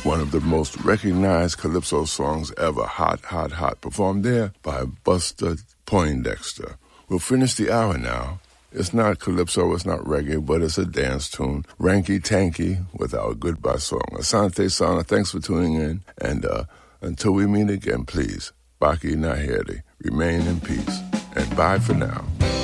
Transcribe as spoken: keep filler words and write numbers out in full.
one of the most recognized calypso songs ever, Hot, Hot, Hot, performed there by Buster Poindexter. We'll finish the hour now. It's not calypso, it's not reggae, but it's a dance tune. Ranky Tanky with our goodbye song. Asante Sana, thanks for tuning in. And uh, until we meet again, please, Baki Naheri, remain in peace. And bye for now.